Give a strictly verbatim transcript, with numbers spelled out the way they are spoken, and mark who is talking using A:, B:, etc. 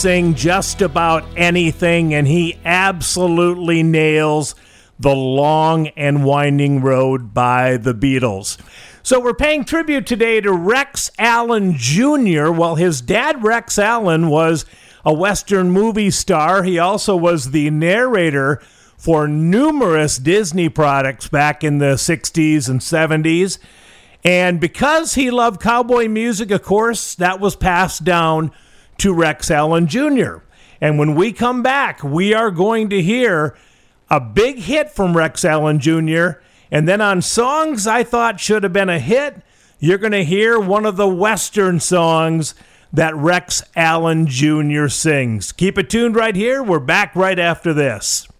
A: sing just about anything, and he absolutely nails The Long and Winding Road by the Beatles. So we're paying tribute today to Rex Allen Junior Well, his dad, Rex Allen, was a Western movie star. He also was the narrator for numerous Disney products back in the sixties and seventies. And because he loved cowboy music, of course, that was passed down to Rex Allen Junior And when we come back, we are going to hear a big hit from Rex Allen Junior And then on songs I thought should have been a hit, you're going to hear one of the Western songs that Rex Allen Junior sings. Keep it tuned right here. We're back right after this.